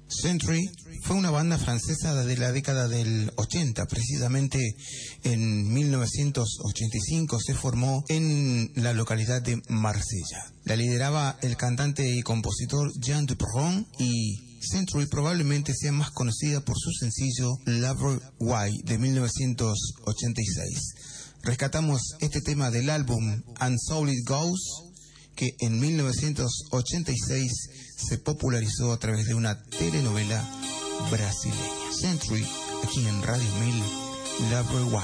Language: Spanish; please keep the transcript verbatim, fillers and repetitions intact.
Century fue una banda francesa de la década del ochenta, precisamente en mil novecientos ochenta y cinco se formó en la localidad de Marsella. La lideraba el cantante y compositor Jean Dupron, y Century probablemente sea más conocida por su sencillo Love Why de mil novecientos ochenta y seis. Rescatamos este tema del álbum And So It Goes, que en mil novecientos ochenta y seis se popularizó a través de una telenovela brasileña. Century, aquí en Radio Mil, Love Why.